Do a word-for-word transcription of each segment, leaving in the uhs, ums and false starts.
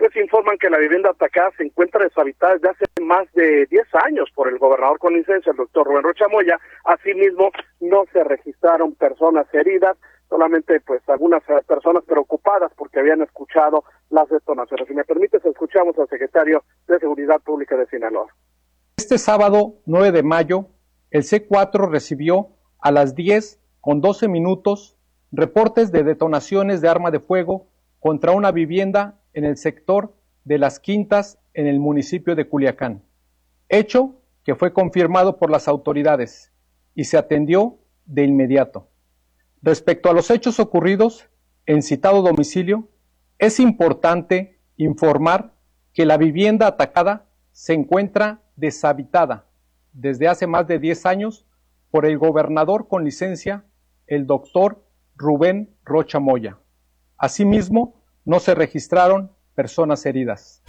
Autoridades informan que la vivienda atacada se encuentra deshabitada desde hace más de diez años por el gobernador con licencia, el doctor Rubén Rocha Moya. Asimismo, no se registraron personas heridas, solamente pues algunas personas preocupadas porque habían escuchado las detonaciones. Si me permites, escuchamos al secretario de Seguridad Pública de Sinaloa. Este sábado nueve de mayo, el C cuatro recibió a las diez con doce minutos reportes de detonaciones de arma de fuego contra una vivienda en el sector de Las Quintas, en el municipio de Culiacán, hecho que fue confirmado por las autoridades y se atendió de inmediato. Respecto a los hechos ocurridos en citado domicilio, es importante informar que la vivienda atacada se encuentra deshabitada desde hace más de diez años por el gobernador con licencia, el doctor Rubén Rocha Moya. Asimismo, no se registraron personas heridas.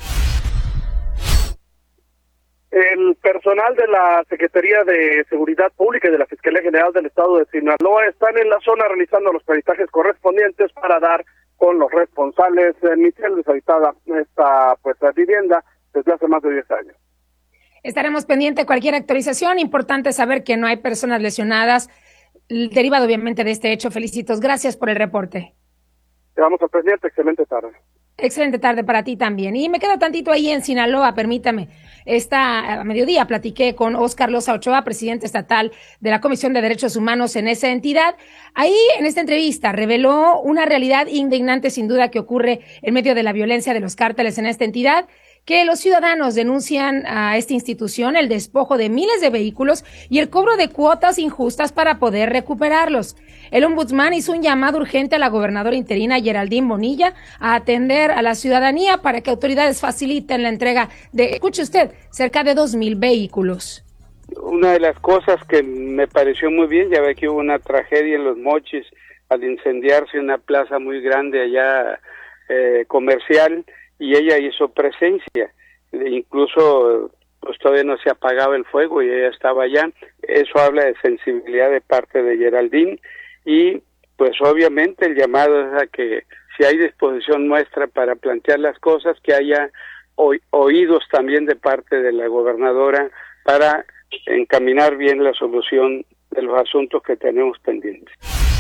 El personal de la Secretaría de Seguridad Pública y de la Fiscalía General del Estado de Sinaloa están en la zona realizando los peritajes correspondientes para dar con los responsables. Michelle, deshabitada esta pues vivienda desde hace más de diez años. Estaremos pendientes de cualquier actualización. Importante saber que no hay personas lesionadas, derivado obviamente de este hecho. Felicitos, gracias por el reporte. Quedamos al pendiente, excelente tarde. Excelente tarde para ti también. Y me quedo tantito ahí en Sinaloa, permítame. Esta a mediodía platiqué con Óscar Loza Ochoa, presidente estatal de la Comisión de Derechos Humanos en esa entidad. Ahí, en esta entrevista, reveló una realidad indignante, sin duda, que ocurre en medio de la violencia de los cárteles en esta entidad, que los ciudadanos denuncian a esta institución el despojo de miles de vehículos y el cobro de cuotas injustas para poder recuperarlos. El ombudsman hizo un llamado urgente a la gobernadora interina Geraldine Bonilla a atender a la ciudadanía para que autoridades faciliten la entrega de, escuche usted, cerca de dos mil vehículos. Una de las cosas que me pareció muy bien, ya ve que hubo una tragedia en Los Mochis al incendiarse una plaza muy grande allá eh, comercial, y ella hizo presencia, incluso pues todavía no se apagaba el fuego y ella estaba allá. Eso habla de sensibilidad de parte de Geraldine, y pues obviamente el llamado es a que si hay disposición nuestra para plantear las cosas, que haya oídos también de parte de la gobernadora para encaminar bien la solución de los asuntos que tenemos pendientes.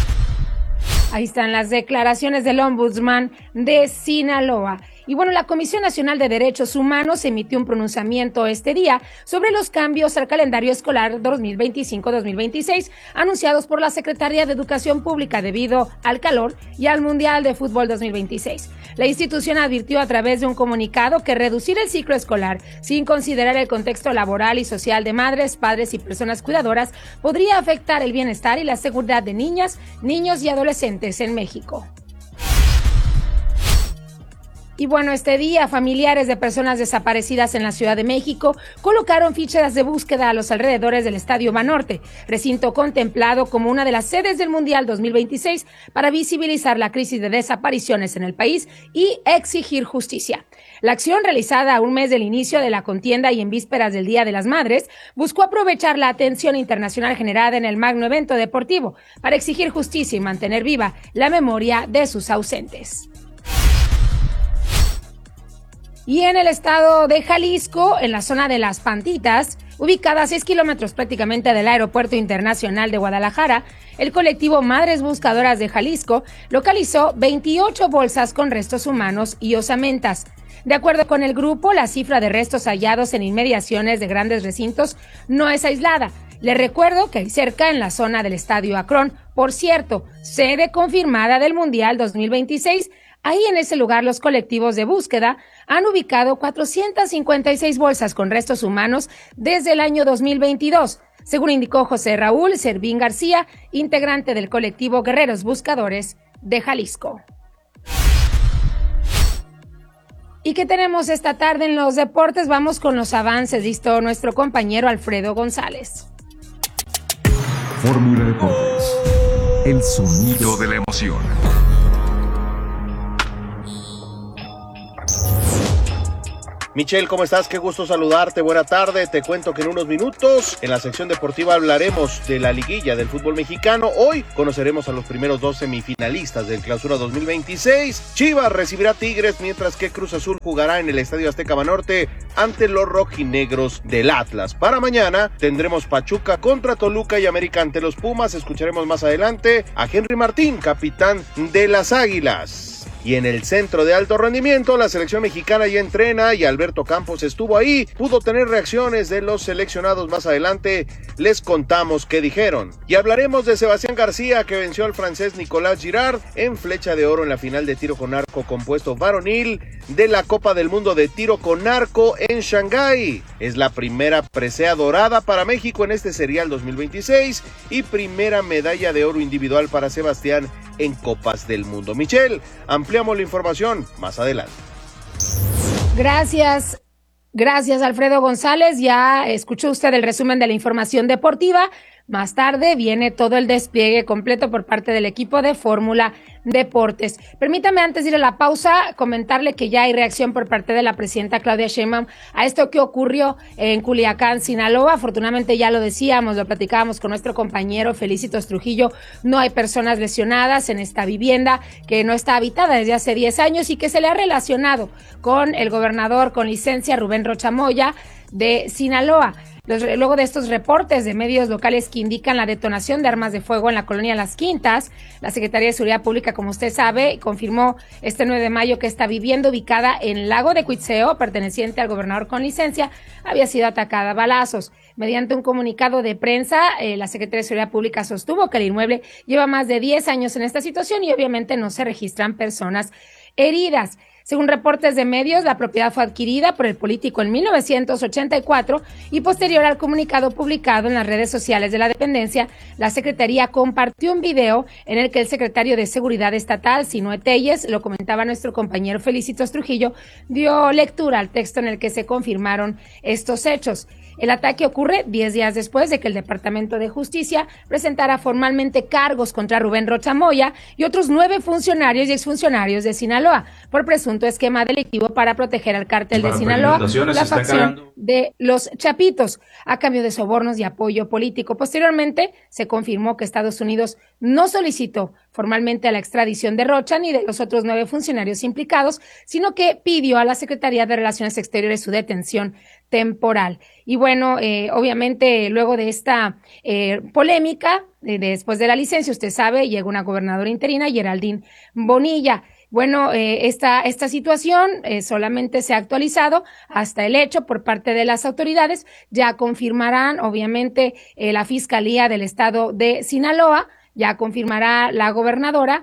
Ahí están las declaraciones del ombudsman de Sinaloa. Y bueno, la Comisión Nacional de Derechos Humanos emitió un pronunciamiento este día sobre los cambios al calendario escolar dos mil veinticinco dos mil veintiséis anunciados por la Secretaría de Educación Pública debido al calor y al Mundial de Fútbol dos mil veintiséis. La institución advirtió a través de un comunicado que reducir el ciclo escolar sin considerar el contexto laboral y social de madres, padres y personas cuidadoras podría afectar el bienestar y la seguridad de niñas, niños y adolescentes en México. Y bueno, este día, familiares de personas desaparecidas en la Ciudad de México colocaron fichas de búsqueda a los alrededores del Estadio Banorte, recinto contemplado como una de las sedes del Mundial dos mil veintiséis, para visibilizar la crisis de desapariciones en el país y exigir justicia. La acción, realizada a un mes del inicio de la contienda y en vísperas del Día de las Madres, buscó aprovechar la atención internacional generada en el magno evento deportivo para exigir justicia y mantener viva la memoria de sus ausentes. Y en el estado de Jalisco, en la zona de Las Pantitas, ubicada a seis kilómetros prácticamente del Aeropuerto Internacional de Guadalajara, el colectivo Madres Buscadoras de Jalisco localizó veintiocho bolsas con restos humanos y osamentas. De acuerdo con el grupo, la cifra de restos hallados en inmediaciones de grandes recintos no es aislada. Les recuerdo que hay cerca en la zona del Estadio Akron, por cierto, sede confirmada del Mundial dos mil veintiséis, ahí en ese lugar los colectivos de búsqueda han ubicado cuatrocientas cincuenta y seis bolsas con restos humanos desde el año dos mil veintidós, según indicó José Raúl Servín García, integrante del colectivo Guerreros Buscadores de Jalisco. ¿Y qué tenemos esta tarde en los deportes? Vamos con los avances, listo nuestro compañero Alfredo González. Fórmula Deportes, el sonido de la emoción. Michelle, ¿cómo estás? Qué gusto saludarte, buena tarde. Te cuento que en unos minutos en la sección deportiva hablaremos de la liguilla del fútbol mexicano. Hoy conoceremos a los primeros dos semifinalistas del Clausura dos mil veintiséis. Chivas recibirá Tigres, mientras que Cruz Azul jugará en el Estadio Azteca Banorte ante los rojinegros del Atlas. Para mañana tendremos Pachuca contra Toluca y América ante los Pumas. Escucharemos más adelante a Henry Martín, capitán de las Águilas. Y en el centro de alto rendimiento, la selección mexicana ya entrena y Alberto Campos estuvo ahí, pudo tener reacciones de los seleccionados. Más adelante les contamos qué dijeron. Y hablaremos de Sebastián García, que venció al francés Nicolas Girard en flecha de oro en la final de tiro con arco compuesto varonil de la Copa del Mundo de Tiro con Arco en Shanghái. Es la primera presea dorada para México en este serial dos mil veintiséis y primera medalla de oro individual para Sebastián en Copas del Mundo. Michelle, ampliamos la información más adelante. Gracias, gracias Alfredo González. Ya escuchó usted el resumen de la información deportiva. Más tarde viene todo el despliegue completo por parte del equipo de Fórmula Deportes. Permítame, antes de ir a la pausa, comentarle que ya hay reacción por parte de la presidenta Claudia Sheinbaum a esto que ocurrió en Culiacán, Sinaloa. Afortunadamente, ya lo decíamos, lo platicábamos con nuestro compañero Felicitos Trujillo, no hay personas lesionadas en esta vivienda que no está habitada desde hace diez años y que se le ha relacionado con el gobernador con licencia Rubén Rocha Moya de Sinaloa. Los, luego de estos reportes de medios locales que indican la detonación de armas de fuego en la colonia Las Quintas, la Secretaría de Seguridad Pública, como usted sabe, confirmó este nueve de mayo que esta vivienda ubicada en Lago de Cuitzeo, perteneciente al gobernador con licencia, había sido atacada a balazos. Mediante un comunicado de prensa, eh, la Secretaría de Seguridad Pública sostuvo que el inmueble lleva más de diez años en esta situación y obviamente no se registran personas heridas. Según reportes de medios, la propiedad fue adquirida por el político en mil novecientos ochenta y cuatro y posterior al comunicado publicado en las redes sociales de la dependencia, la Secretaría compartió un video en el que el secretario de Seguridad Estatal, Sinoe Telles, lo comentaba nuestro compañero Felicitos Trujillo, dio lectura al texto en el que se confirmaron estos hechos. El ataque ocurre diez días después de que el Departamento de Justicia presentara formalmente cargos contra Rubén Rocha Moya y otros nueve funcionarios y exfuncionarios de Sinaloa por presunto esquema delictivo para proteger al cártel de Sinaloa, la facción de los Chapitos, a cambio de sobornos y apoyo político. Posteriormente, se confirmó que Estados Unidos no solicitó formalmente la extradición de Rocha ni de los otros nueve funcionarios implicados, sino que pidió a la Secretaría de Relaciones Exteriores su detención temporal. Y bueno, eh, obviamente luego de esta eh, polémica, eh, después de la licencia, usted sabe, llega una gobernadora interina, Geraldine Bonilla. Bueno, eh, esta, esta situación eh, solamente se ha actualizado hasta el hecho por parte de las autoridades. Ya confirmarán, obviamente, eh, la Fiscalía del Estado de Sinaloa, ya confirmará la gobernadora,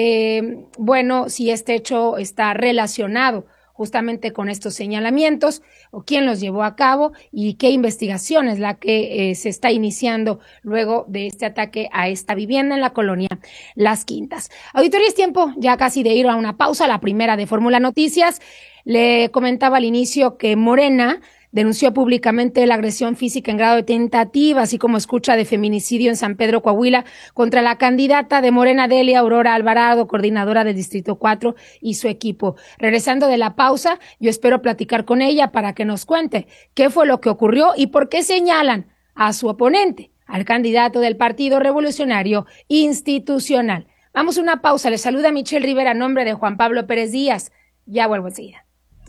eh, bueno, si este hecho está relacionado justamente con estos señalamientos, o quién los llevó a cabo y qué investigación es la que eh, se está iniciando luego de este ataque a esta vivienda en la colonia Las Quintas. Auditoría, es tiempo ya casi de ir a una pausa, la primera de Fórmula Noticias. Le comentaba al inicio que Morena denunció públicamente la agresión física en grado de tentativa, así como escucha de feminicidio en San Pedro, Coahuila, contra la candidata de Morena, Delia Aurora Alvarado, coordinadora del Distrito cuatro, y su equipo. Regresando de la pausa, yo espero platicar con ella para que nos cuente qué fue lo que ocurrió y por qué señalan a su oponente, al candidato del Partido Revolucionario Institucional. Vamos a una pausa. Le saluda Michelle Rivera a nombre de Juan Pablo Pérez Díaz. Ya vuelvo enseguida.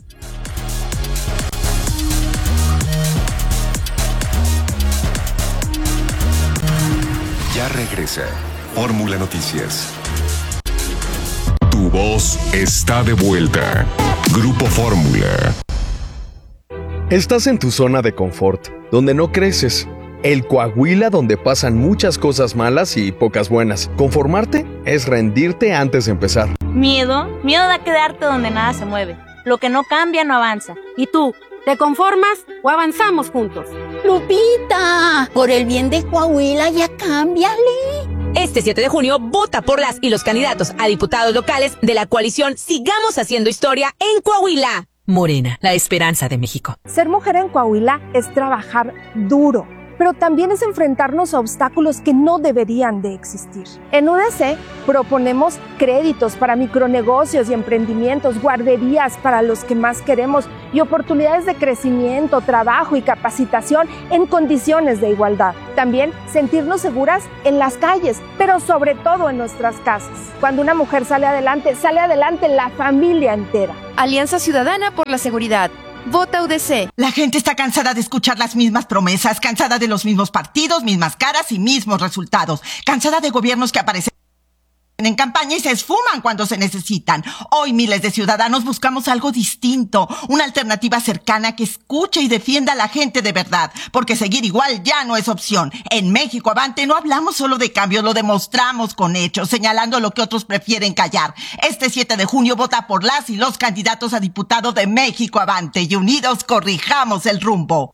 Ya regresa Fórmula Noticias. Tu voz está de vuelta. Grupo Fórmula. Estás en tu zona de confort, donde no creces. El Coahuila donde pasan muchas cosas malas y pocas buenas. Conformarte es rendirte antes de empezar. Miedo, miedo a quedarte donde nada se mueve. Lo que no cambia no avanza. ¿Y tú? ¿Te conformas o avanzamos juntos? Lupita, por el bien de Coahuila ya cámbiale. Este siete de junio, vota por las y los candidatos a diputados locales de la coalición Sigamos Haciendo Historia en Coahuila. Morena, la esperanza de México. Ser mujer en Coahuila es trabajar duro, pero también es enfrentarnos a obstáculos que no deberían de existir. En U D C proponemos créditos para micronegocios y emprendimientos, guarderías para los que más queremos y oportunidades de crecimiento, trabajo y capacitación en condiciones de igualdad. También sentirnos seguras en las calles, pero sobre todo en nuestras casas. Cuando una mujer sale adelante, sale adelante la familia entera. Alianza Ciudadana por la Seguridad. Vota U D C. La gente está cansada de escuchar las mismas promesas, cansada de los mismos partidos, mismas caras y mismos resultados, cansada de gobiernos que aparecen en campaña y se esfuman cuando se necesitan. Hoy miles de ciudadanos buscamos algo distinto, una alternativa cercana que escuche y defienda a la gente de verdad, porque seguir igual ya no es opción. En México Avante no hablamos solo de cambios, lo demostramos con hechos, señalando lo que otros prefieren callar. Este siete de junio vota por las y los candidatos a diputado de México Avante y unidos corrijamos el rumbo.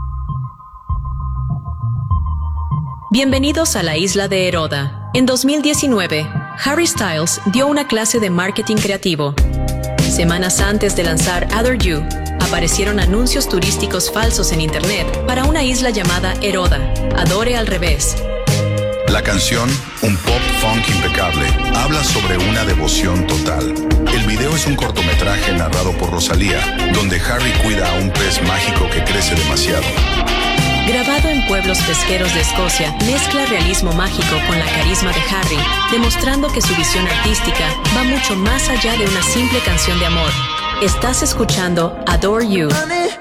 Bienvenidos a la isla de Heroda. En dos mil diecinueve, Harry Styles dio una clase de marketing creativo. Semanas antes de lanzar Adore You, aparecieron anuncios turísticos falsos en internet para una isla llamada Heroda, Adore al revés. La canción, un pop funk impecable, habla sobre una devoción total. El video es un cortometraje narrado por Rosalía, donde Harry cuida a un pez mágico que crece demasiado. Grabado en pueblos pesqueros de Escocia, mezcla realismo mágico con la carisma de Harry, demostrando que su visión artística va mucho más allá de una simple canción de amor. Estás escuchando Adore You,